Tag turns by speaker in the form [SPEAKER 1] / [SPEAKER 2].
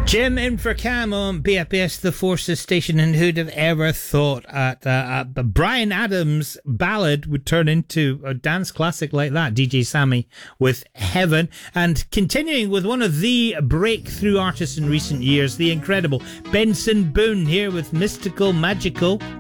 [SPEAKER 1] Jim in for Cam on BFBS The Forces station, and who'd have ever thought that Bryan Adams' ballad would turn into a dance classic like that? DJ Sammy with Heaven. And continuing with one of the breakthrough artists in recent years, the incredible Benson Boone here with Mystical Magical.